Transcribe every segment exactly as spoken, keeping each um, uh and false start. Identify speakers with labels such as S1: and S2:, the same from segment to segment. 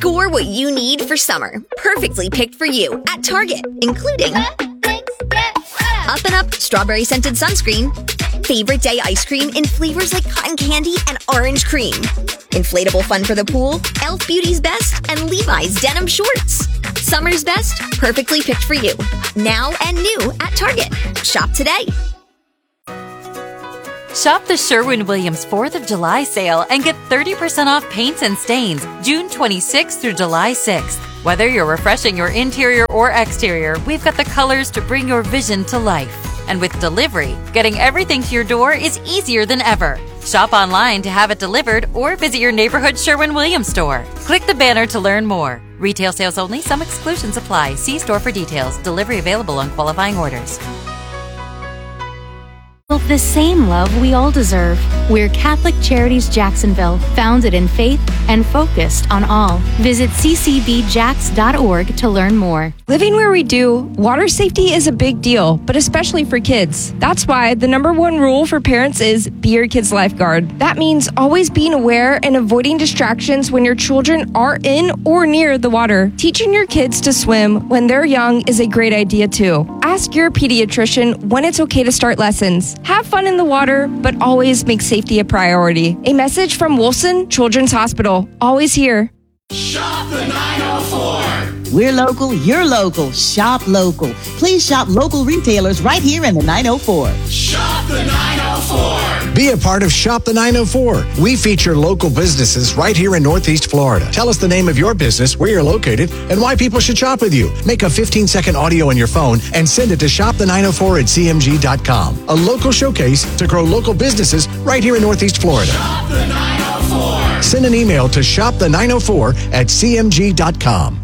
S1: Score what you need for summer. Perfectly picked for you at Target, including Up and Up Strawberry Scented Sunscreen, Favorite Day Ice Cream in flavors like cotton candy and orange cream, Inflatable Fun for the Pool, e l f Beauty's Best, and Levi's Denim Shorts. Summer's best, perfectly picked for you. Now and new at Target. Shop today.
S2: Shop the Sherwin-Williams fourth of July sale and get thirty percent off paints and stains June twenty-sixth through July sixth. Whether you're refreshing your interior or exterior, we've got the colors to bring your vision to life. And with delivery, getting everything to your door is easier than ever. Shop online to have it delivered or visit your neighborhood Sherwin-Williams store. Click the banner to learn more. Retail sales only. Some exclusions apply. See store for details. Delivery available on qualifying orders.
S3: The same love we all deserve. We're Catholic Charities Jacksonville, founded in faith and focused on all. Visit c c b jax dot org to learn more.
S4: Living where we do, water safety is a big deal, but especially for kids. That's why the number one rule for parents is be your kid's lifeguard. That means always being aware and avoiding distractions when your children are in or near the water. Teaching your kids to swim when they're young is a great idea too. Ask your pediatrician when it's okay to start lessons. Have fun in the water, but always make safety a priority. A message from Wilson Children's Hospital. Always here.
S5: Shop the nine oh four.
S6: We're local, you're local. Shop local. Please shop local retailers right here in the nine oh four.
S5: Shop the nine oh four.
S7: Be a part of Shop the nine oh four. We feature local businesses right here in Northeast Florida. Tell us the name of your business, where you're located, and why people should shop with you. Make a fifteen-second audio on your phone and send it to shop the nine oh four at c m g dot com. A local showcase to grow local businesses right here in Northeast Florida.
S5: Shop the nine oh four.
S7: Send an email to shop the nine oh four at c m g dot com.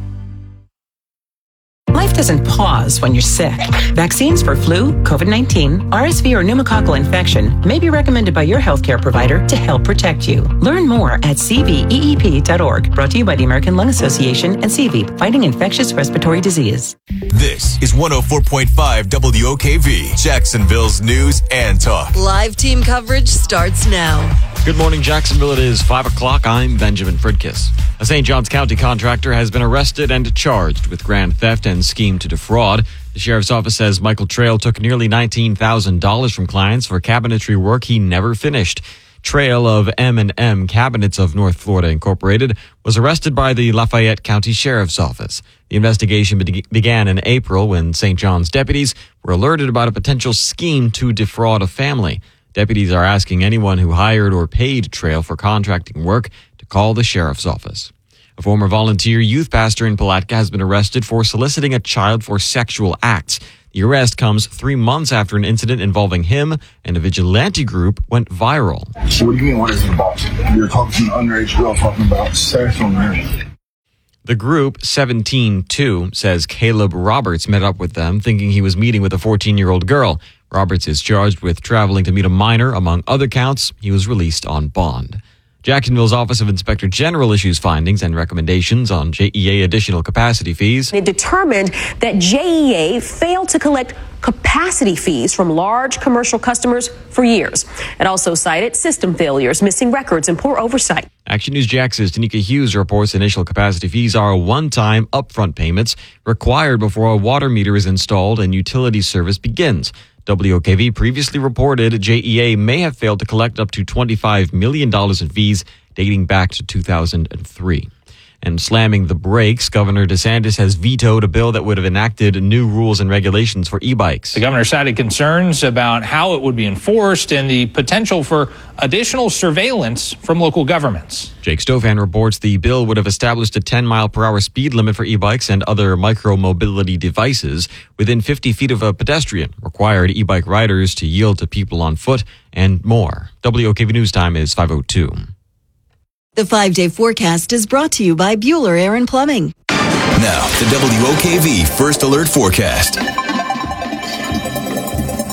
S8: Life doesn't pause when you're sick. Vaccines for flu, COVID nineteen, R S V, or pneumococcal infection may be recommended by your healthcare provider to help protect you. Learn more at c v e e p dot org. Brought to you by the American Lung Association and C V, Fighting Infectious Respiratory Disease.
S9: This is one oh four point five W O K V, Jacksonville's news and talk.
S10: Live team coverage starts now.
S11: Good morning, Jacksonville. It is five o'clock. I'm Benjamin Fridkiss. A Saint Johns County contractor has been arrested and charged with grand theft and scheme to defraud. The sheriff's office says Michael Trail took nearly nineteen thousand dollars from clients for cabinetry work he never finished. Trail of M and M Cabinets of North Florida Incorporated was arrested by the Lafayette County Sheriff's Office. The investigation be- began in April when Saint John's deputies were alerted about a potential scheme to defraud a family. Deputies are asking anyone who hired or paid Trail for contracting work to call the sheriff's office. A former volunteer youth pastor in Palatka has been arrested for soliciting a child for sexual acts. The arrest comes three months after an incident involving him and a vigilante group went viral.
S12: So what do you mean, what is it about? You're talking to an underage girl talking about sex on there.
S11: The group, seventeen two, says Caleb Roberts met up with them thinking he was meeting with a fourteen-year-old girl. Roberts is charged with traveling to meet a minor. Among other counts, he was released on bond. Jacksonville's Office of Inspector General issues findings and recommendations on J E A additional capacity fees.
S13: It determined that J E A failed to collect capacity fees from large commercial customers for years. It also cited system failures, missing records, and poor oversight.
S11: Action News Jax's Tanika Hughes reports initial capacity fees are one-time upfront payments required before a water meter is installed and utility service begins. W O K V previously reported J E A may have failed to collect up to twenty-five million dollars in fees dating back to two thousand three. And slamming the brakes, Governor DeSantis has vetoed a bill that would have enacted new rules and regulations for e-bikes.
S14: The governor cited concerns about how it would be enforced and the potential for additional surveillance from local governments.
S11: Jake Stofan reports the bill would have established a ten mile per hour speed limit for e-bikes and other micro-mobility devices within fifty feet of a pedestrian, required e-bike riders to yield to people on foot, and more. W O K V News Time is five oh two.
S10: The five-day forecast is brought to you by Bueller Air and Plumbing.
S9: Now, the W O K V First Alert Forecast.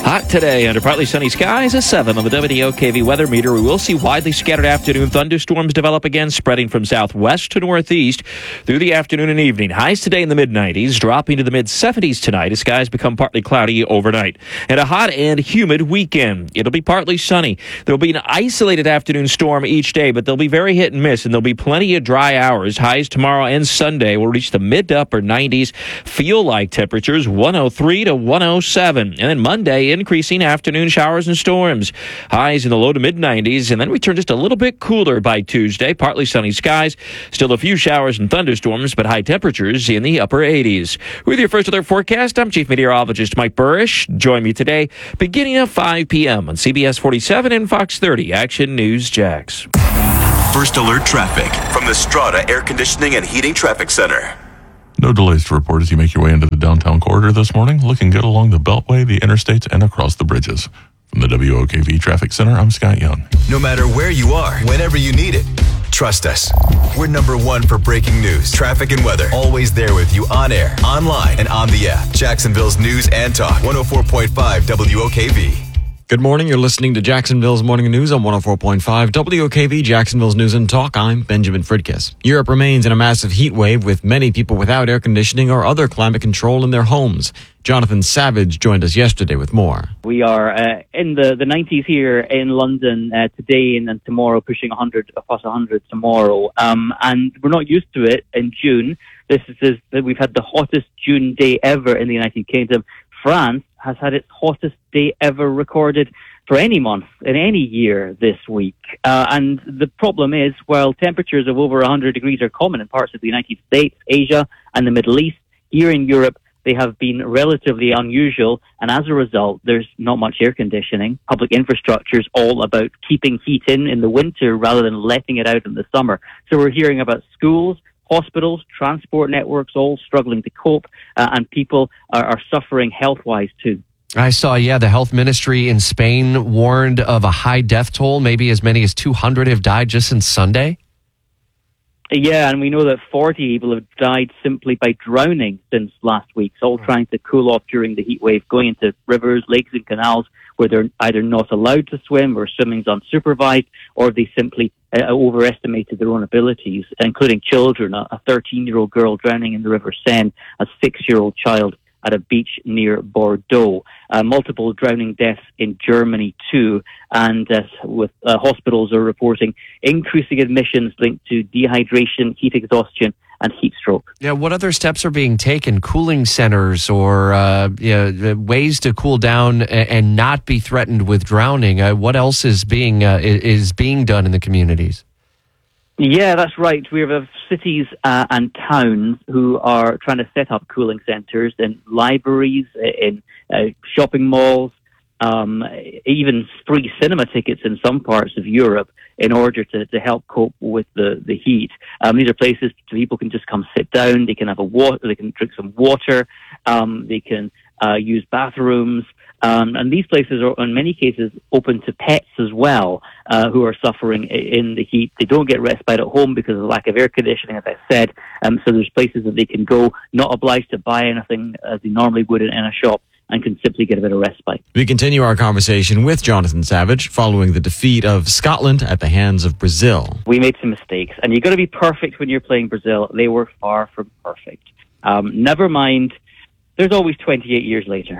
S15: Hot today under partly sunny skies, a seven on the W O K V weather meter. We will see widely scattered afternoon thunderstorms develop again, spreading from southwest to northeast through the afternoon and evening. Highs today in the mid nineties, dropping to the mid seventies tonight as skies become partly cloudy overnight. And a hot and humid weekend. It'll be partly sunny. There'll be an isolated afternoon storm each day, but they'll be very hit and miss, and there'll be plenty of dry hours. Highs tomorrow and Sunday will reach the mid to upper nineties. Feel like temperatures one oh three to one oh seven. And then Monday, increasing afternoon showers and storms. Highs in the low to mid nineties, and then we turn just a little bit cooler by Tuesday. Partly sunny skies, still a few showers and thunderstorms, but high temperatures in the upper eighties. With your first alert forecast, I'm Chief Meteorologist Mike Burrish. Join me today beginning at five p.m. on C B S forty-seven and Fox thirty Action News Jax.
S9: First alert traffic from the Strata Air Conditioning and Heating Traffic Center.
S16: No delays to report as you make your way into the downtown corridor this morning. Looking good along the Beltway, the interstates, and across the bridges. From the W O K V Traffic Center, I'm Scott Young.
S9: No matter where you are, whenever you need it, trust us. We're number one for breaking news, traffic, and weather. Always there with you on air, online, and on the app. Jacksonville's News and Talk, one oh four point five W O K V.
S11: Good morning. You're listening to Jacksonville's Morning News on one oh four point five W O K V, Jacksonville's News and Talk. I'm Benjamin Fridkiss. Europe remains in a massive heat wave with many people without air conditioning or other climate control in their homes. Jonathan Savage joined us yesterday with more.
S17: We are uh, in the, the nineties here in London uh, today and then tomorrow, pushing one hundred, plus one hundred tomorrow. Um, and we're not used to it in June. This is that we've had the hottest June day ever in the United Kingdom. France has had its hottest day ever recorded for any month in any year this week. Uh, and the problem is, while temperatures of over one hundred degrees are common in parts of the United States, Asia, and the Middle East, here in Europe, they have been relatively unusual. And as a result, there's not much air conditioning. Public infrastructure is all about keeping heat in in the winter rather than letting it out in the summer. So we're hearing about schools, hospitals, transport networks all struggling to cope, uh, and people are, are suffering health-wise too.
S18: I saw, yeah, the health ministry in Spain warned of a high death toll. Maybe as many as two hundred have died just since Sunday.
S17: Yeah, and we know that forty people have died simply by drowning since last week. So all trying to cool off during the heat wave, going into rivers, lakes and canals where they're either not allowed to swim or swimming's unsupervised, or they simply uh, overestimated their own abilities, including children. A thirteen-year-old girl drowning in the River Seine, a six-year-old child at a beach near Bordeaux. Uh, multiple drowning deaths in Germany too, and uh, with uh, hospitals are reporting increasing admissions linked to dehydration, heat exhaustion, and heat stroke.
S18: Yeah, what other steps are being taken? Cooling centers or uh, you know, ways to cool down and not be threatened with drowning? Uh, what else is being uh, is being done in the communities?
S17: Yeah, that's right. We have cities uh, and towns who are trying to set up cooling centres in libraries, in uh, shopping malls, um, even free cinema tickets in some parts of Europe in order to, to help cope with the, the heat. Um, these are places people can just come sit down, they can have a water, they can drink some water, um, they can uh, use bathrooms. Um, and these places are, in many cases, open to pets as well, uh, who are suffering in the heat. They don't get respite at home because of the lack of air conditioning, as I said. Um, so there's places that they can go, not obliged to buy anything as they normally would in, in a shop, and can simply get a bit of respite.
S11: We continue our conversation with Jonathan Savage following the defeat of Scotland at the hands of Brazil.
S17: We made some mistakes, and you've got to be perfect when you're playing Brazil. They were far from perfect. Um, never mind, there's always twenty-eight years later.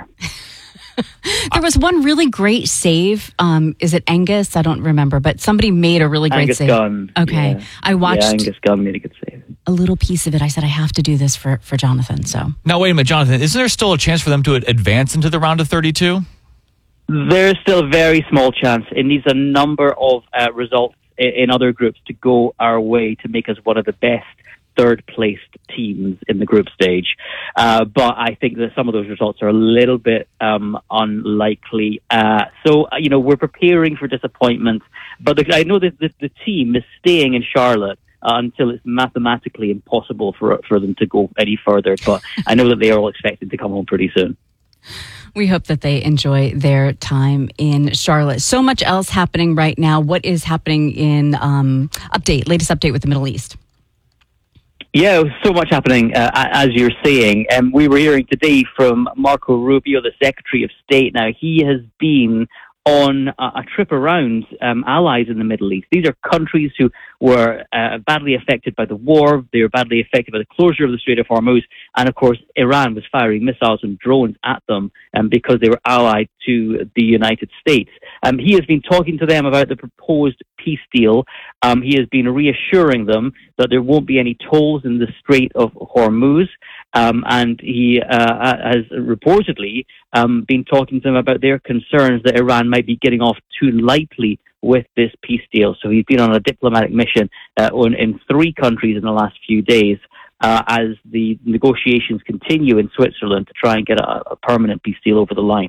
S19: There was one really great save. Um, is it Angus? I don't remember, but somebody made a really great
S17: Angus
S19: save.
S17: Gunn.
S19: Okay.
S17: Yeah.
S19: I watched
S17: yeah, Angus Gunn made a good save.
S19: A little piece of it. I said, I have to do this for, for Jonathan. So
S14: Now, wait a minute, Jonathan. Isn't there still a chance for them to advance into the round of thirty-two?
S17: There's still a very small chance. It needs a number of uh, results in, in other groups to go our way to make us one of the best third-placed teams in the group stage. Uh, but I think that some of those results are a little bit um, unlikely. Uh, so, you know, we're preparing for disappointment. But the, I know that the, the team is staying in Charlotte uh, until it's mathematically impossible for for them to go any further. But I know that they are all expected to come home pretty soon.
S19: we hope that they enjoy their time in Charlotte. So much else happening right now. What is happening in um, update, latest update with the Middle East?
S17: Yeah, so much happening, uh, as you're saying. And um, we were hearing today from Marco Rubio, the Secretary of State. Now, he has been on a, a trip around um, allies in the Middle East. These are countries who were uh, badly affected by the war. They were badly affected by the closure of the Strait of Hormuz. And, of course, Iran was firing missiles and drones at them um, because they were allied to the United States. Um, he has been talking to them about the proposed peace deal. Um, he has been reassuring them that there won't be any tolls in the Strait of Hormuz. Um, and he uh, has reportedly um, been talking to them about their concerns that Iran might be getting off too lightly with this peace deal. So he's been on a diplomatic mission uh, on, in three countries in the last few days uh, as the negotiations continue in Switzerland to try and get a, a permanent peace deal over the line.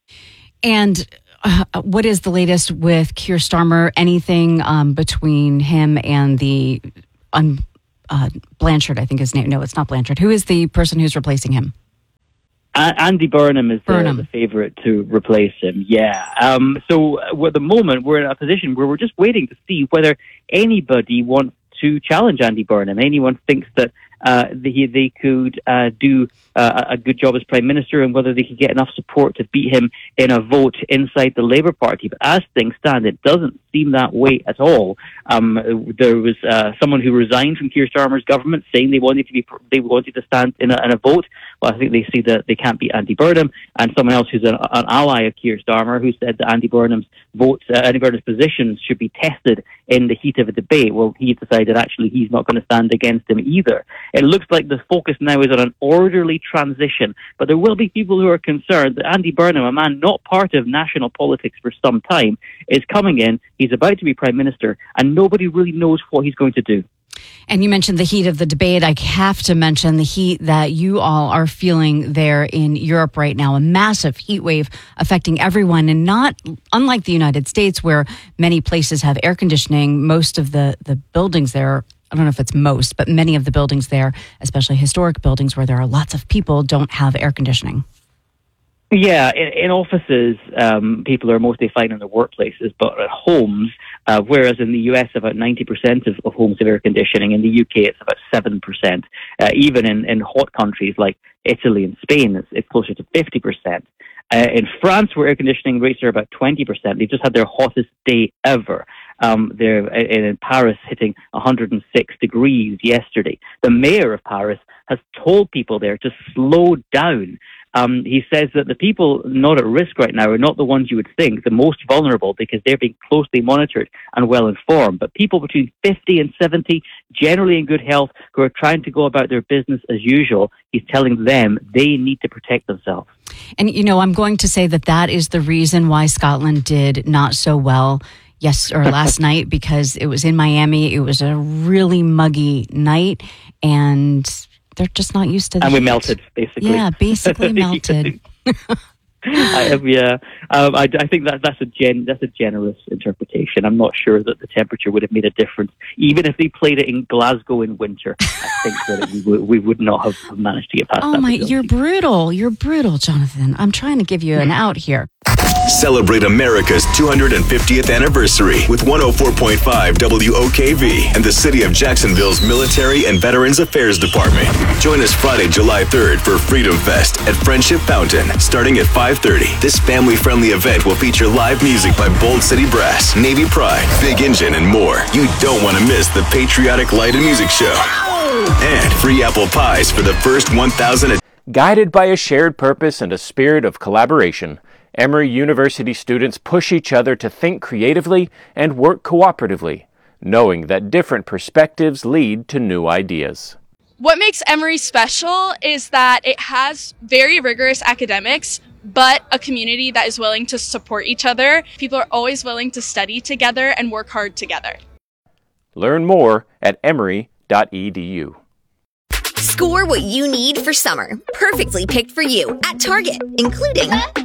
S19: And uh, what is the latest with Keir Starmer? Anything um, between him and the un- uh, Blanchard, I think his name. No, it's not Blanchard. Who is the person who's replacing him?
S17: Uh, Andy Burnham is the,
S19: Burnham.
S17: the favourite to replace him, yeah. Um, so uh, at the moment, we're in a position where we're just waiting to see whether anybody wants to challenge Andy Burnham. Anyone thinks that uh, they, they could uh, do uh, a good job as Prime Minister and whether they could get enough support to beat him in a vote inside the Labour Party. But as things stand, it doesn't seem that way at all. Um, there was uh, someone who resigned from Keir Starmer's government saying they wanted to be they wanted to stand in a, in a vote. Well, I think they see that they can't beat Andy Burnham, and someone else who's an, an ally of Keir Starmer who said that Andy Burnham's votes, uh, Andy Burnham's positions should be tested in the heat of a debate. Well, he decided actually he's not going to stand against him either. It looks like the focus now is on an orderly transition, but there will be people who are concerned that Andy Burnham, a man not part of national politics for some time, is coming in, he's about to be Prime Minister, and nobody really knows what he's going to do.
S19: And you mentioned the heat of the debate. I have to mention the heat that you all are feeling there in Europe right now, a massive heat wave affecting everyone. And not unlike the United States, where many places have air conditioning, most of the, the buildings there, I don't know if it's most, but many of the buildings there, especially historic buildings where there are lots of people, don't have air conditioning.
S17: Yeah, in, in offices, um, people are mostly fine in their workplaces, but at homes, uh, whereas in the U S about ninety percent of, of homes have air conditioning, in the U K it's about seven percent. Uh, even in, in hot countries like Italy and Spain, it's, it's closer to fifty percent. Uh, in France, where air conditioning rates are about twenty percent, they just had their hottest day ever. Um, they're in, in Paris hitting one hundred six degrees yesterday. The mayor of Paris has told people there to slow down. Um, he says that the people not at risk right now are not the ones you would think, the most vulnerable, because they're being closely monitored and well informed. But people between fifty and seventy, generally in good health, who are trying to go about their business as usual, he's telling them they need to protect themselves.
S19: And, you know, I'm going to say that that is the reason why Scotland did not so well yes or last night, because it was in Miami. It was a really muggy night, and they're just not used to that.
S17: And we melted, basically.
S19: Yeah, basically melted.
S17: I, yeah, um, I, I think that that's a gen, that's a generous interpretation. I'm not sure that the temperature would have made a difference, even if they played it in Glasgow in winter. I think that we would, we would not have managed to get past
S19: oh
S17: that.
S19: Oh my, you're brutal. You're brutal, Jonathan. I'm trying to give you an out here.
S9: Celebrate America's two hundred fiftieth anniversary with one oh four point five W O K V and the City of Jacksonville's Military and Veterans Affairs Department. Join us Friday, July third for Freedom Fest at Friendship Fountain, starting at five thirty. This family-friendly event will feature live music by Bold City Brass, Navy Pride, Big Engine, and more. You don't want to miss the Patriotic Light and Music Show. And free apple pies for the first one thousand.
S20: Guided by a shared purpose and a spirit of collaboration, Emory University students push each other to think creatively and work cooperatively, knowing that different perspectives lead to new ideas.
S21: What makes Emory special is that it has very rigorous academics, but a community that is willing to support each other. People are always willing to study together and work hard together. Learn more at emory dot e d u.
S1: Score what you need for summer, perfectly picked for you at Target, including Up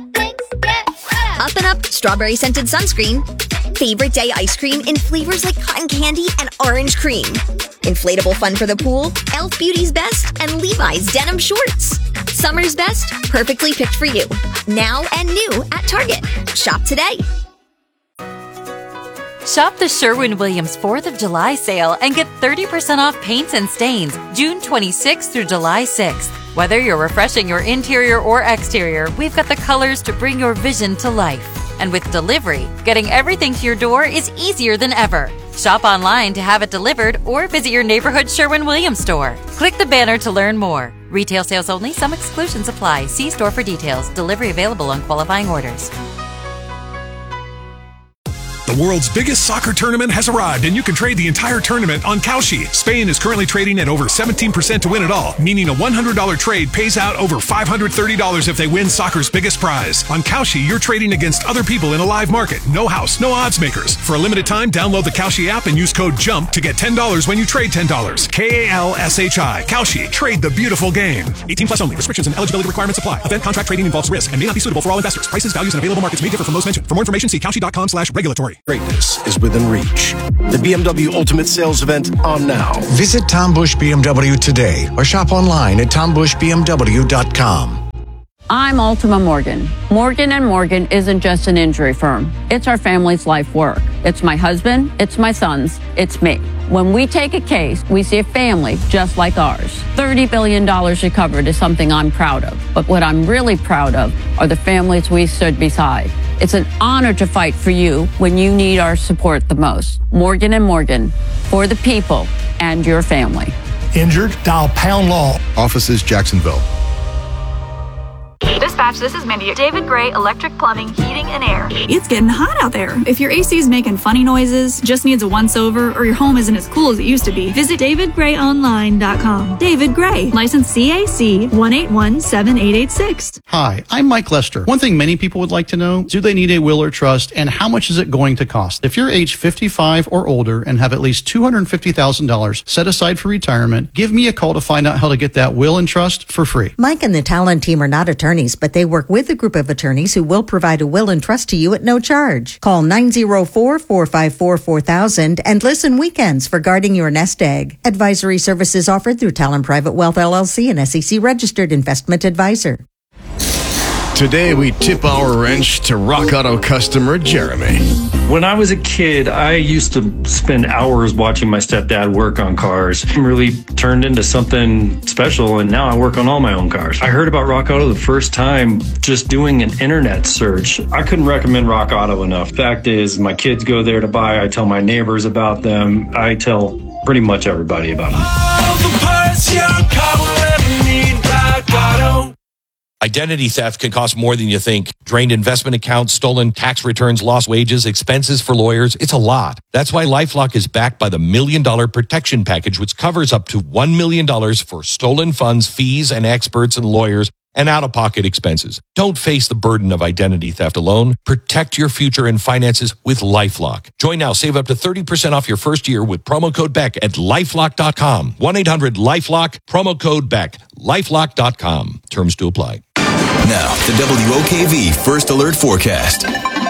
S1: and Up strawberry scented sunscreen, favorite day ice cream in flavors like cotton candy and orange cream, inflatable fun for the pool, e l f Beauty's Best, and Levi's denim shorts. Summer's best, perfectly picked for you, now and new at Target. Shop today.
S2: Shop the Sherwin-Williams fourth of July sale and get thirty percent off paints and stains June twenty-sixth through July sixth. Whether you're refreshing your interior or exterior, we've got the colors to bring your vision to life. And with delivery, getting everything to your door is easier than ever. Shop online to have it delivered or visit your neighborhood Sherwin-Williams store. Click the banner to learn more. Retail sales only. Some exclusions apply. See store for details. Delivery available on qualifying orders.
S22: The world's biggest soccer tournament has arrived, and you can trade the entire tournament on Kalshi. Spain is currently trading at over seventeen percent to win it all, meaning a one hundred dollars trade pays out over five hundred thirty dollars if they win soccer's biggest prize. On Kalshi, you're trading against other people in a live market. No house, no odds makers. For a limited time, download the Kalshi app and use code JUMP to get ten dollars when you trade ten dollars. K A L S H I. Kalshi. Trade the beautiful game. eighteen plus only. Restrictions and eligibility requirements apply. Event contract trading involves risk and may not be suitable for all investors. Prices, values, and available markets may differ from those mentioned. For more information, see Kalshi.com slash regulatory.
S23: Greatness is within reach. The B M W Ultimate Sales Event on now.
S7: Visit Tom Bush B M W today or shop online at tom bush b m w dot com.
S24: I'm Ultima Morgan. Morgan and Morgan isn't just an injury firm. It's our family's life work. It's my husband, it's my sons, it's me. When we take a case, we see a family just like ours. thirty billion dollars recovered is something I'm proud of. But what I'm really proud of are the families we stood beside. It's an honor to fight for you when you need our support the most. Morgan and Morgan, for the people and your family.
S25: Injured? Dial Pound Law.
S26: Offices Jacksonville.
S27: Dispatch, this is Mindy. David Gray Electric Plumbing, Heating and Air.
S28: It's getting hot out there. If your A C is making funny noises, just needs a once-over, or your home isn't as cool as it used to be, visit david gray online dot com. David Gray, licensed C A C one eight one seven eight eight six.
S29: Hi, I'm Mike Lester. One thing many people would like to know, do they need a will or trust, and how much is it going to cost? If you're age fifty-five or older and have at least two hundred fifty thousand dollars set aside for retirement, give me a call to find out how to get that will and trust for free.
S30: Mike and the Talon team are not attorneys, but they work with a group of attorneys who will provide a will and trust to you at no charge. Call nine oh four, four five four, four thousand and listen weekends for guarding your nest egg. Advisory services offered through Talon Private Wealth L L C, an S E C registered investment advisor.
S31: Today we tip our wrench to Rock Auto customer Jeremy.
S32: When I was a kid, I used to spend hours watching my stepdad work on cars. It really turned into something special, and now I work on all my own cars. I heard about Rock Auto the first time just doing an internet search. I couldn't recommend Rock Auto enough. Fact is, my kids go there to buy. I tell my neighbors about them. I tell pretty much everybody about them.
S33: All the parts your car will ever need, Rock Auto.
S34: Identity theft can cost more than you think. Drained investment accounts, stolen tax returns, lost wages, expenses for lawyers. It's a lot. That's why LifeLock is backed by the Million Dollar Protection Package, which covers up to one million dollars for stolen funds, fees, and experts and lawyers, and out-of-pocket expenses. Don't face the burden of identity theft alone. Protect your future and finances with LifeLock. Join now. Save up to thirty percent off your first year with promo code Beck at lifelock dot com. one eight hundred lifelock, promo code Beck, lifelock dot com. Terms to apply.
S9: Now, the W O K V First Alert Forecast.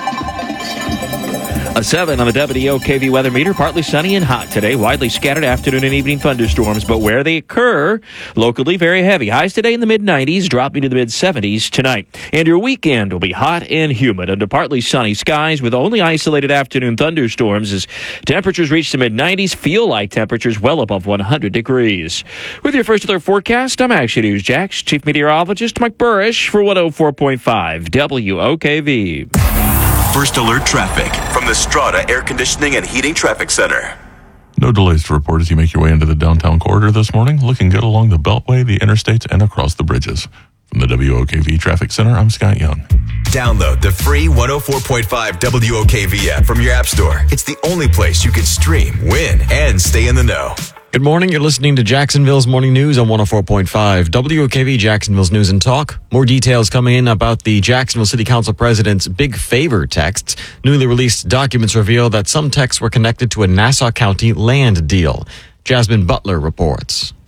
S15: A seven on the W O K V weather meter. Partly sunny and hot today. Widely scattered afternoon and evening thunderstorms, but where they occur, locally very heavy. Highs today in the mid nineties, dropping to the mid seventies tonight. And your weekend will be hot and humid under partly sunny skies with only isolated afternoon thunderstorms as temperatures reach the mid nineties. Feel like temperatures well above one hundred degrees. With your First Alert Forecast, I'm Action News Jax Chief Meteorologist Mike Burrish for one oh four point five W O K V.
S9: First Alert Traffic from the Strata Air Conditioning and Heating Traffic Center.
S16: No delays to report as you make your way into the downtown corridor this morning. Looking good along the Beltway, the interstates, and across the bridges. From the W O K V Traffic Center, I'm Scott Young.
S9: Download the free one oh four point five W O K V app from your app store. It's the only place you can stream, win, and stay in the know.
S11: Good morning. You're listening to Jacksonville's Morning News on one oh four point five W O K V, Jacksonville's News and Talk. More details coming in about the Jacksonville City Council President's big favor texts. Newly released documents reveal that some texts were connected to a Nassau County land deal. Jasmine Butler reports.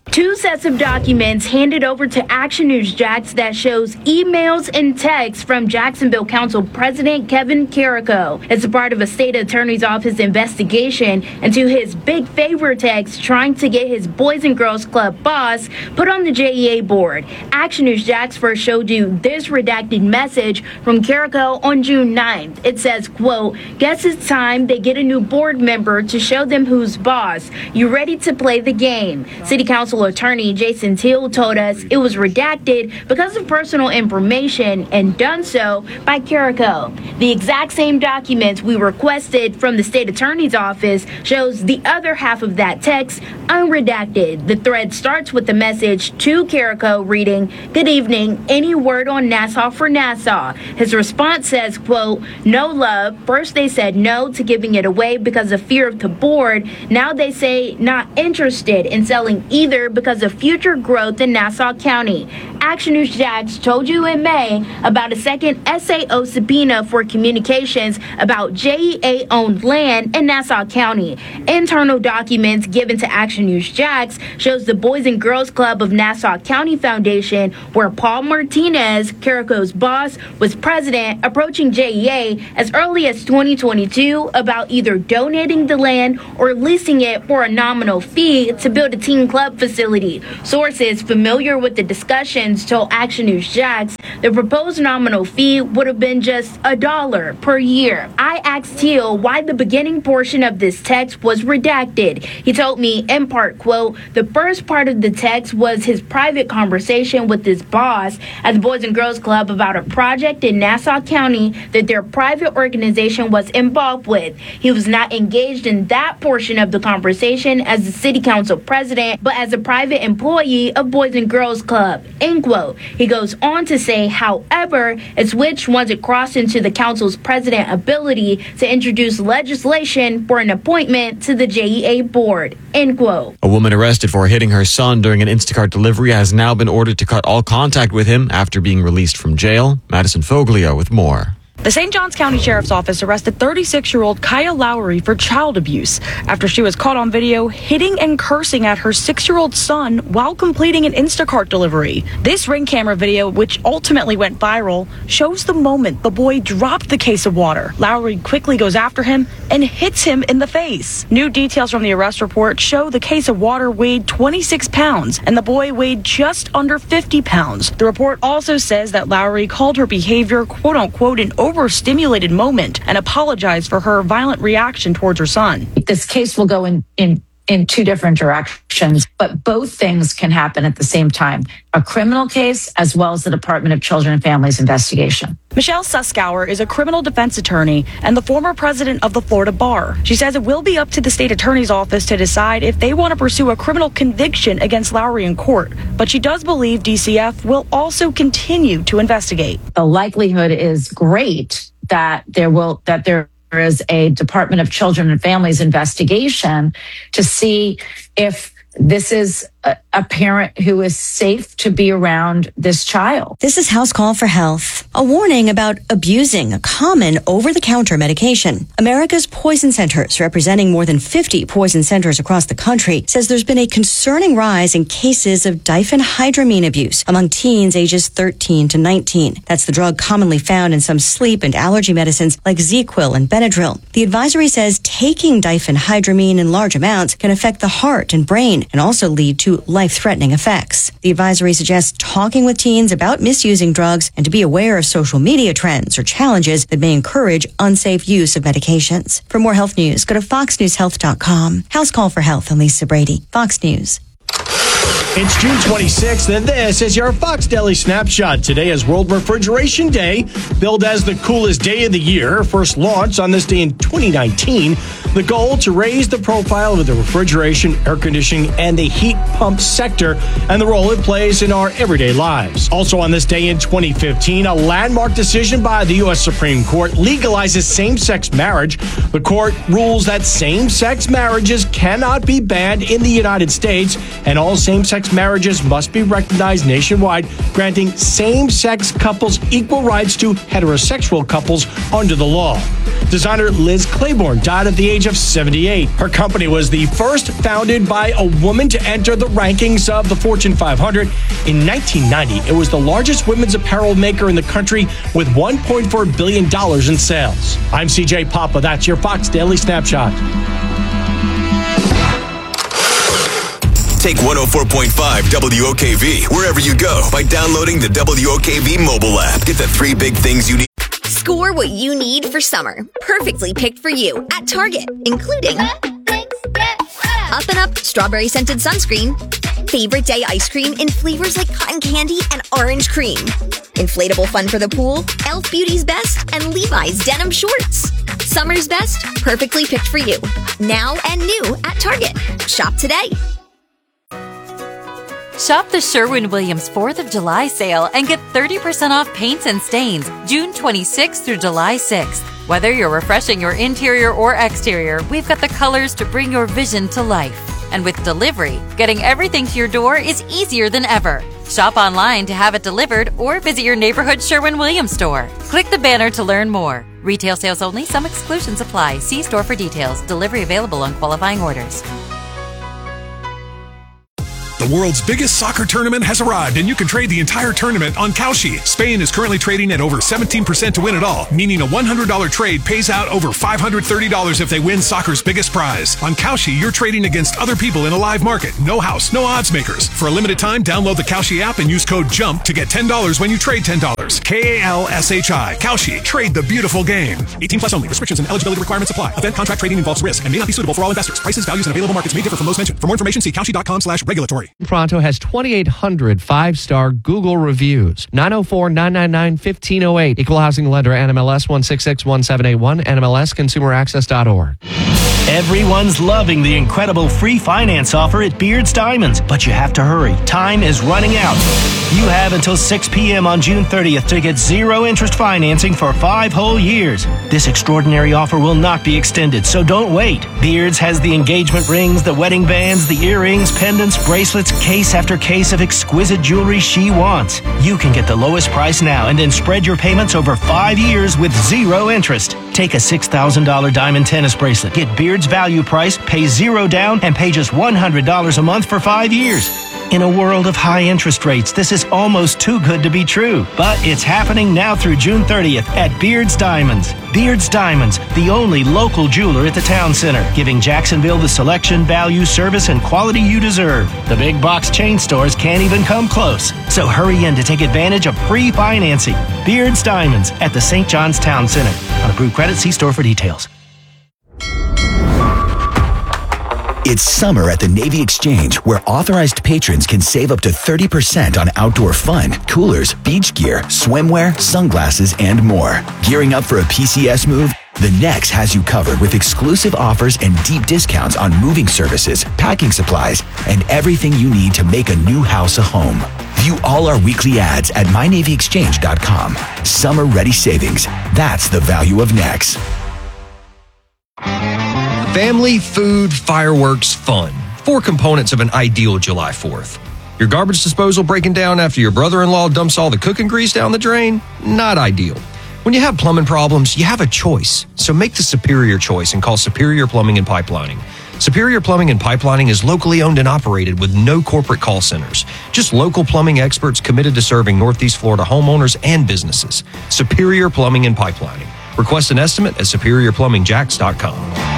S3: Two sets of documents handed over to Action News Jax that shows emails and texts from Jacksonville Council President Kevin Carrico. It's a part of a state attorney's office investigation into his big favor text trying to get his Boys and Girls Club boss put on the J E A board. Action News Jax first showed you this redacted message from Carrico on June ninth. It says, quote, "Guess it's time they get a new board member to show them who's boss. You ready to play the game?" City Council Attorney Jason Teal told us it was redacted because of personal information and done so by Carrico. The exact same documents we requested from the state attorney's office shows the other half of that text unredacted. The thread starts with the message to Carrico reading, "Good evening, any word on Nassau for Nassau?" His response says, quote, "No love. First they said no to giving it away because of fear of the board. Now they say not interested in selling either because of future growth in Nassau County." Action News Jax told you in May about a second S A O subpoena for communications about J E A-owned land in Nassau County. Internal documents given to Action News Jax shows the Boys and Girls Club of Nassau County Foundation, where Paul Martinez, Carrico's boss, was president, approaching J E A as early as twenty twenty-two about either donating the land or leasing it for a nominal fee to build a teen club facility. Sources familiar with the discussions told Action News Jax the proposed nominal fee would have been just a dollar per year. I asked Teal why the beginning portion of this text was redacted. He told me, in part, quote, "The first part of the text was his private conversation with his boss at the Boys and Girls Club about a project in Nassau County that their private organization was involved with. He was not engaged in that portion of the conversation as the city council president, but as a private employee of Boys and Girls Club," end quote. He goes on to say, however, it switched once it crossed into the council's president ability to introduce legislation for an appointment to the J E A board, end quote.
S11: A woman arrested for hitting her son during an Instacart delivery has now been ordered to cut all contact with him after being released from jail. Madison Foglio with more.
S4: The Saint Johns County Sheriff's Office arrested thirty-six-year-old Kaya Lowry for child abuse after she was caught on video hitting and cursing at her six-year-old son while completing an Instacart delivery. This Ring camera video, which ultimately went viral, shows the moment the boy dropped the case of water. Lowry quickly goes after him and hits him in the face. New details from the arrest report show the case of water weighed twenty-six pounds and the boy weighed just under fifty pounds. The report also says that Lowry called her behavior, quote-unquote, an overstimulated moment and apologized for her violent reaction towards her son.
S5: This case will go in, in, in two different directions, but both things can happen at the same time. A criminal case as well as the Department of Children and Families investigation.
S4: Michelle Suskauer is a criminal defense attorney and the former president of the Florida Bar. She says it will be up to the state attorney's office to decide if they want to pursue a criminal conviction against Lowry in court. But she does believe D C F will also continue to investigate.
S5: The likelihood is great that there will, that there is a Department of Children and Families investigation to see if this is a, a parent who is safe to be around this child.
S6: This is House Call for Health. A warning about abusing a common over-the-counter medication. America's Poison Centers, representing more than fifty poison centers across the country, says there's been a concerning rise in cases of diphenhydramine abuse among teens ages thirteen to nineteen. That's the drug commonly found in some sleep and allergy medicines like ZzzQuil and Benadryl. The advisory says taking diphenhydramine in large amounts can affect the heart and brain and also lead to life-threatening effects. The advisory suggests talking with teens about misusing drugs and to be aware of social media trends or challenges that may encourage unsafe use of medications. For more health news, go to fox news health dot com. House Call for Health, I'm Lisa Brady, Fox News.
S8: It's June twenty-sixth, and this is your Fox Daily Snapshot. Today is World Refrigeration Day, billed as the coolest day of the year. First launched on this day in twenty nineteen. The goal to raise the profile of the refrigeration, air conditioning, and the heat pump sector and the role it plays in our everyday lives. Also on this day in twenty fifteen, a landmark decision by the U S Supreme Court legalizes same-sex marriage. The court rules that same-sex marriages cannot be banned in the United States, and all same-sex same-sex marriages must be recognized nationwide, granting same-sex couples equal rights to heterosexual couples under the law. Designer Liz Claiborne died at the age of seventy-eight. Her company was the first founded by a woman to enter the rankings of the Fortune five hundred. In nineteen ninety, it was the largest women's apparel maker in the country with one point four billion dollars in sales. I'm C J Papa. That's your Fox Daily Snapshot.
S9: Take one oh four point five W O K V wherever you go by downloading the W O K V mobile app. Get the three big things you need.
S1: Score what you need for summer. Perfectly picked for you at Target, including Up and Up strawberry scented sunscreen, favorite day ice cream in flavors like cotton candy and orange cream, inflatable fun for the pool, e l f Beauty's Best, and Levi's denim shorts. Summer's best, perfectly picked for you. Now and new at Target. Shop today.
S27: Shop the Sherwin-Williams fourth of July sale and get thirty percent off paints and stains June twenty-sixth through July sixth. Whether you're refreshing your interior or exterior, we've got the colors to bring your vision to life. And with delivery, getting everything to your door is easier than ever. Shop online to have it delivered or visit your neighborhood Sherwin-Williams store. Click the banner to learn more. Retail sales only. Some exclusions apply. See store for details. Delivery available on qualifying orders.
S2: The world's biggest soccer tournament has arrived, and you can trade the entire tournament on Kalshi. Spain is currently trading at over seventeen percent to win it all, meaning a one hundred dollars trade pays out over five hundred thirty dollars if they win soccer's biggest prize. On Kalshi, you're trading against other people in a live market. No house, no odds makers. For a limited time, download the Kalshi app and use code JUMP to get ten dollars when you trade ten dollars. K A L S H I. Kalshi. Trade the beautiful game. eighteen plus only. Restrictions and eligibility requirements apply. Event contract trading involves risk and may not be suitable for all investors. Prices, values, and available markets may differ from those mentioned. For more information, see Kalshi.com slash regulatory.
S10: Pronto has twenty-eight hundred five-star Google reviews. nine oh four, nine nine nine, one five oh eight. Equal housing lender, N M L S one six six one seven eight one, N M L S consumer access dot org.
S12: Everyone's loving the incredible free finance offer at Beard's Diamonds, but you have to hurry. Time is running out. You have until six p.m. on June thirtieth to get zero interest financing for five whole years. This extraordinary offer will not be extended, so don't wait. Beard's has the engagement rings, the wedding bands, the earrings, pendants, bracelets, case after case of exquisite jewelry she wants. You can get the lowest price now and then spread your payments over five years with zero interest. Take a six thousand dollars diamond tennis bracelet. Get Beard's value price, pay zero down, and pay just one hundred dollars a month for five years. In a world of high interest rates, this is almost too good to be true. But it's happening now through June thirtieth at Beard's Diamonds. Beard's Diamonds, the only local jeweler at the town center, giving Jacksonville the selection, value, service, and quality you deserve. The big box chain stores can't even come close. So hurry in to take advantage of free financing. Beard's Diamonds at the Saint John's Town Center. On approved credit, see store for details.
S13: It's summer at the Navy Exchange, where authorized patrons can save up to thirty percent on outdoor fun, coolers, beach gear, swimwear, sunglasses, and more. Gearing up for a P C S move? The Nex has you covered with exclusive offers and deep discounts on moving services, packing supplies, and everything you need to make a new house a home. View all our weekly ads at my navy exchange dot com. Summer ready savings. That's the value of Nex.
S14: Family, food, fireworks, fun. Four components of an ideal July fourth. Your garbage disposal breaking down after your brother-in-law dumps all the cooking grease down the drain? Not ideal. When you have plumbing problems, you have a choice. So make the superior choice and call Superior Plumbing and Pipelining. Superior Plumbing and Pipelining is locally owned and operated with no corporate call centers. Just local plumbing experts committed to serving Northeast Florida homeowners and businesses. Superior Plumbing and Pipelining. Request an estimate at superior plumbing jacks dot com.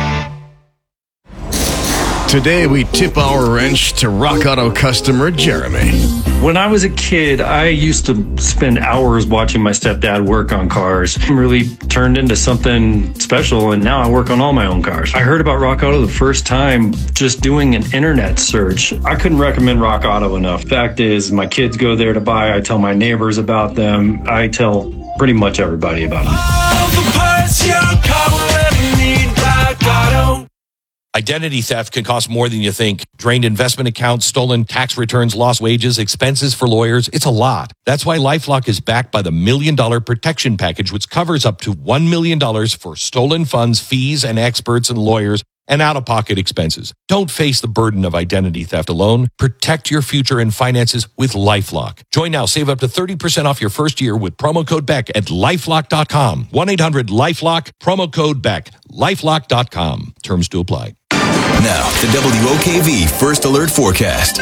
S31: Today, we tip our wrench to Rock Auto customer Jeremy.
S32: When I was a kid, I used to spend hours watching my stepdad work on cars. It really turned into something special, and now I work on all my own cars. I heard about Rock Auto the first time just doing an internet search. I couldn't recommend Rock Auto enough. Fact is, my kids go there to buy. I tell my neighbors about them. I tell pretty much everybody about them.
S33: All the parts your car will ever need, Rock Auto.
S34: Identity theft can cost more than you think. Drained investment accounts, stolen tax returns, lost wages, expenses for lawyers. It's a lot. That's why LifeLock is backed by the Million Dollar Protection Package, which covers up to one million dollars for stolen funds, fees, and experts and lawyers and out-of-pocket expenses. Don't face the burden of identity theft alone. Protect your future and finances with LifeLock. Join now. Save up to thirty percent off your first year with promo code Beck at lifelock dot com. one eight hundred lifelock, promo code Beck. lifelock dot com. Terms to apply.
S13: Now, the W O K V First Alert Forecast.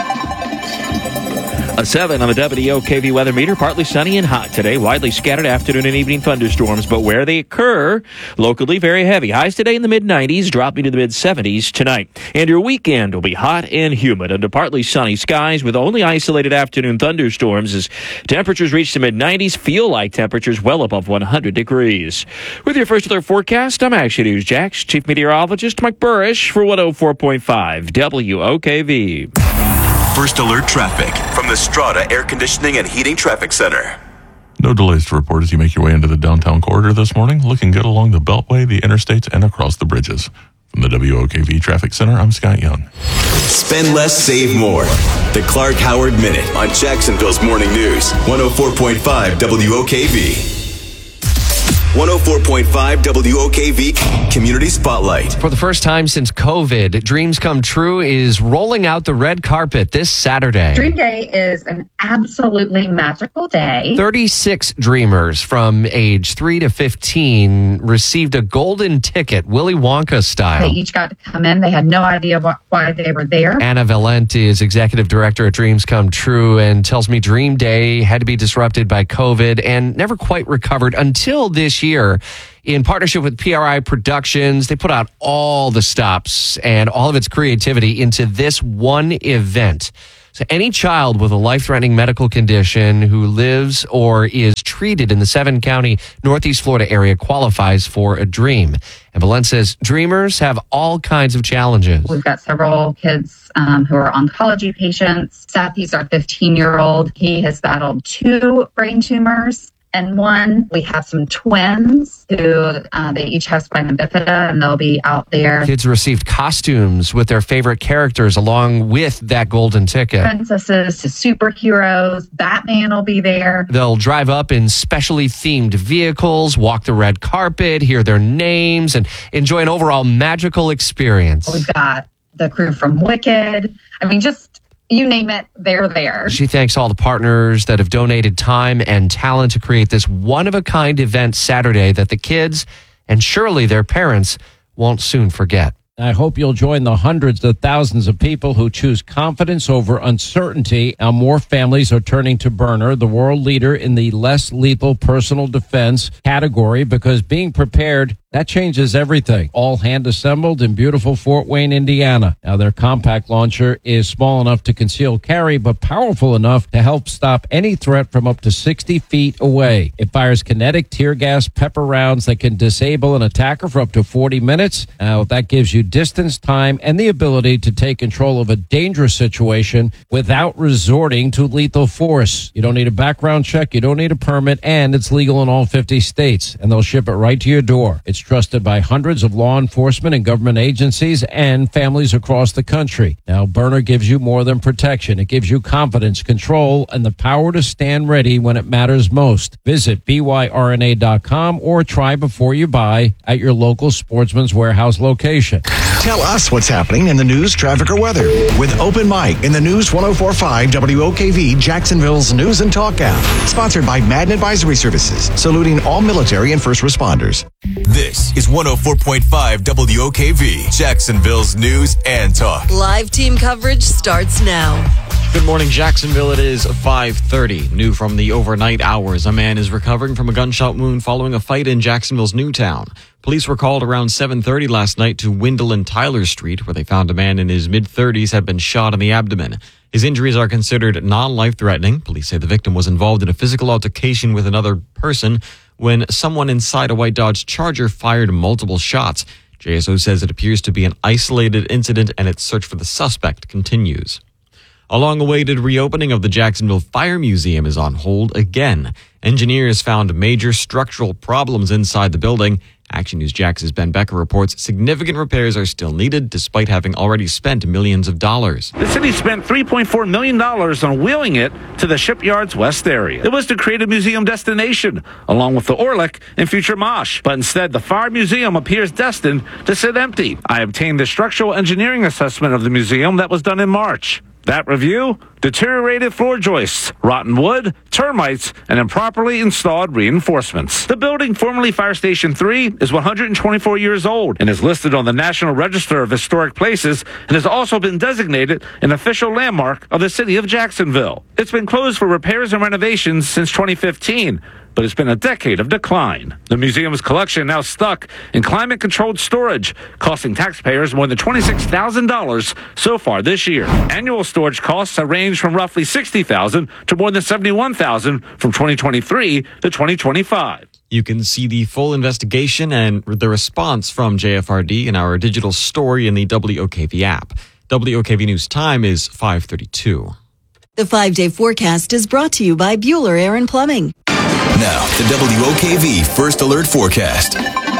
S15: A seven on the W O K V weather meter. Partly sunny and hot today. Widely scattered afternoon and evening thunderstorms, but where they occur, locally very heavy. Highs today in the mid nineties, dropping to the mid seventies tonight. And your weekend will be hot and humid under partly sunny skies with only isolated afternoon thunderstorms as temperatures reach the mid nineties. Feel like temperatures well above one hundred degrees. With your First Alert forecast, I'm Action News Jax Chief Meteorologist Mike Burrish for one oh four point five W O K V.
S9: First Alert traffic from the Strata Air Conditioning and Heating Traffic Center.
S16: No delays to report as you make your way into the downtown corridor this morning. Looking good along the Beltway, the interstates, and across the bridges. From the W O K V Traffic Center, I'm Scott Young.
S9: Spend less, save more. The Clark Howard Minute on Jacksonville's Morning News. one oh four point five W O K V. one oh four point five W O K V Community Spotlight.
S10: For the first time since COVID, Dreams Come True is rolling out the red carpet this Saturday.
S7: Dream Day is an absolutely magical day.
S10: thirty-six dreamers from age three to fifteen received a golden ticket, Willy Wonka style.
S7: They each got to come in. They had no idea what, why they were there.
S10: Anna Valent is executive director at Dreams Come True and tells me Dream Day had to be disrupted by COVID and never quite recovered until this year. In partnership with P R I Productions, they put out all the stops and all of its creativity into this one event. So any child with a life-threatening medical condition who lives or is treated in the seven-county Northeast Florida area qualifies for a dream. And Valent says dreamers have all kinds of challenges.
S7: We've got several kids um, who are oncology patients. Seth, he's our fifteen-year-old. He has battled two brain tumors. And one, we have some twins who uh, they each have spina bifida, and they'll be out there.
S10: Kids received costumes with their favorite characters along with that golden ticket.
S7: Princesses to superheroes. Batman will be there.
S10: They'll drive up in specially themed vehicles, walk the red carpet, hear their names, and enjoy an overall magical experience.
S7: We've got the crew from Wicked. I mean, just you name it, they're there.
S10: She thanks all the partners that have donated time and talent to create this one-of-a-kind event Saturday that the kids and surely their parents won't soon forget.
S17: I hope you'll join the hundreds of thousands of people who choose confidence over uncertainty. Now more families are turning to Byrna, the world leader in the less lethal personal defense category, because being prepared, that changes everything. All hand assembled in beautiful Fort Wayne, Indiana. Now their compact launcher is small enough to conceal carry, but powerful enough to help stop any threat from up to sixty feet away. It fires kinetic tear gas pepper rounds that can disable an attacker for up to forty minutes. Now that gives you distance, time, and the ability to take control of a dangerous situation without resorting to lethal force. You don't need a background check, you don't need a permit, and it's legal in all fifty states, and they'll ship it right to your door. It's trusted by hundreds of law enforcement and government agencies and families across the country. Now, Byrna gives you more than protection. It gives you confidence, control, and the power to stand ready when it matters most. Visit B Y R N A dot com or try before you buy at your local Sportsman's Warehouse location.
S18: Tell us what's happening in the news, traffic, or weather with Open Mic in the News one oh four point five W O K V Jacksonville's News and Talk app. Sponsored by Madden Advisory Services, saluting all military and first responders.
S9: This is one oh four point five W O K V Jacksonville's News and Talk.
S19: Live team coverage starts now.
S11: Good morning, Jacksonville. It is five thirty. New from the overnight hours, a man is recovering from a gunshot wound following a fight in Jacksonville's Newtown. Police were called around seven thirty last night to Windle and Tyler Street, where they found a man in his mid-thirties had been shot in the abdomen. His injuries are considered non-life-threatening. Police say the victim was involved in a physical altercation with another person when someone inside a white Dodge Charger fired multiple shots. J S O says it appears to be an isolated incident and its search for the suspect continues. A long-awaited reopening of the Jacksonville Fire Museum is on hold again. Engineers found major structural problems inside the building Action News Jax's Ben Becker reports significant repairs are still needed despite having already spent millions of dollars.
S3: The city spent three point four million dollars on wheeling it to the shipyard's west area. It was to create a museum destination, along with the Orlik and future Mosh. But instead, the Fire Museum appears destined to sit empty. I obtained the structural engineering assessment of the museum that was done in March. That review? Deteriorated floor joists, rotten wood, termites, and improperly installed reinforcements. The building, formerly Fire Station three, is one hundred twenty-four years old and is listed on the National Register of Historic Places and has also been designated an official landmark of the city of Jacksonville. It's been closed for repairs and renovations since twenty fifteen. But it's been a decade of decline. The museum's collection now stuck in climate-controlled storage, costing taxpayers more than twenty-six thousand dollars so far this year. Annual storage costs have ranged from roughly sixty thousand dollars to more than seventy-one thousand dollars from twenty twenty-three to twenty twenty-five.
S11: You can see the full investigation and the response from J F R D in our digital story in the W O K V app. W O K V News time is five thirty-two.
S19: The five-day forecast is brought to you by Bueller Air and Plumbing.
S9: Now, the W O K V First Alert Forecast.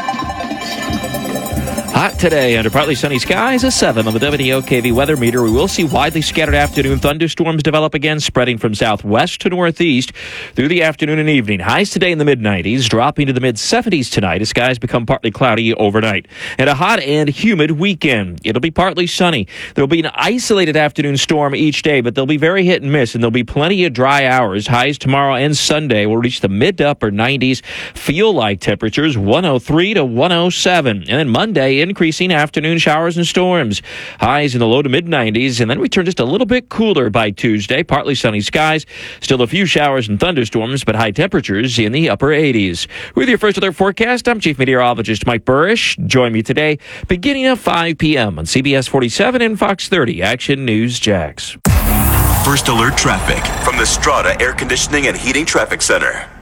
S15: Hot today under partly sunny skies, a seven on the W O K V weather meter. We will see widely scattered afternoon thunderstorms develop again, spreading from southwest to northeast through the afternoon and evening. Highs today in the mid nineties, dropping to the mid seventies tonight as skies become partly cloudy overnight. And a hot and humid weekend. It'll be partly sunny. There'll be an isolated afternoon storm each day, but they'll be very hit and miss, and there'll be plenty of dry hours. Highs tomorrow and Sunday will reach the mid to upper nineties. Feel like temperatures one oh three to one oh seven. And then Monday, increasing afternoon showers and storms. Highs in the low to mid nineties, and then we turn just a little bit cooler by Tuesday. Partly sunny skies, still a few showers and thunderstorms, but high temperatures in the upper eighties. With your First Alert forecast, I'm Chief Meteorologist Mike Burrish. Join me today beginning at five p.m. on C B S forty-seven and Fox thirty. Action News Jax.
S9: First Alert traffic from the Strata Air Conditioning and Heating Traffic Center.